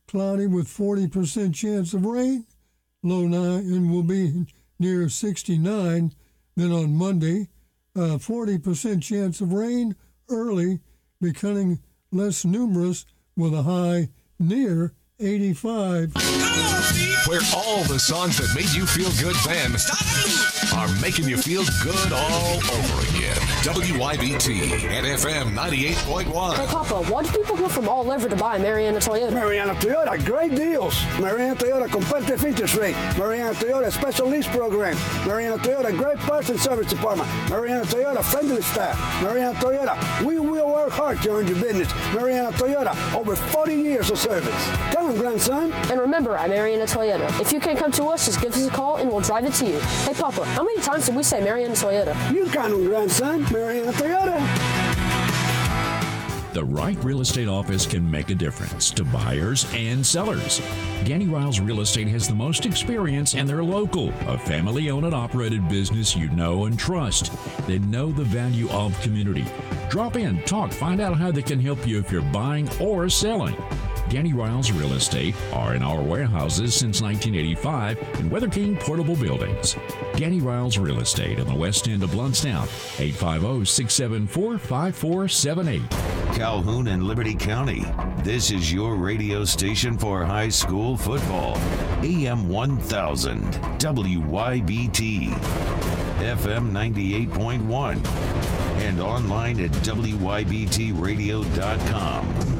cloudy with 40% chance of rain. Low 9 and will be near 69. Then on Monday, 40% chance of rain early, becoming less numerous with a high near 85. Where all the songs that made you feel good then are making you feel good all over again. WYBT and FM 98.1. Hey, Papa, why do people go from all over to buy Mariana Toyota? Mariana Toyota, great deals. Mariana Toyota, competitive interest rate. Mariana Toyota, special lease program. Mariana Toyota, great parts and service department. Mariana Toyota, friendly staff. Mariana Toyota, we will work hard to earn your business. Mariana Toyota, over 40 years of service. Come on, grandson. And remember, at Mariana Toyota, if you can't come to us, just give us a call and we'll drive it to you. Hey, Papa, how many times did we say Mariana Toyota? You count on, grandson. Mariana Toyota. The right real estate office can make a difference to buyers and sellers. Danny Riles Real Estate has the most experience, and they're local, a family-owned and operated business you know and trust. They know the value of community. Drop in, talk, find out how they can help you if you're buying or selling. Danny Riles Real Estate are in our warehouses since 1985 in Weather King Portable Buildings. Danny Riles Real Estate on the west end of Blountstown, 850-674-5478. Calhoun and Liberty County. This is your radio station for high school football. AM 1000, WYBT, FM 98.1, and online at WYBTradio.com.